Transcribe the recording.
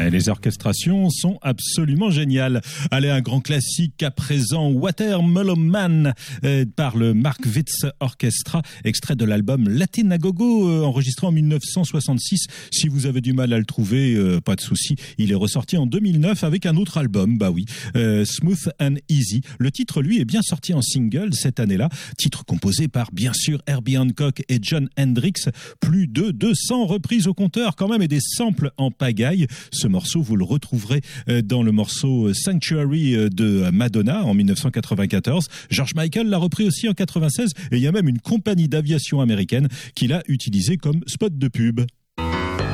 Les orchestrations sont absolument géniales. Allez, un grand classique à présent, Watermelon Man par le Mark Witz Orchestra, extrait de l'album Latin à Gogo, enregistré en 1966. Si vous avez du mal à le trouver, pas de souci, il est ressorti en 2009 avec un autre album, Smooth and Easy. Le titre, lui, est bien sorti en single cette année-là, titre composé par, bien sûr, Herbie Hancock et John Hendrix. Plus de 200 reprises au compteur quand même et des samples en pagaille. Ce morceau, vous le retrouverez dans le morceau Sanctuary de Madonna en 1994. George Michael l'a repris aussi en 96 et il y a même une compagnie d'aviation américaine qui l'a utilisé comme spot de pub.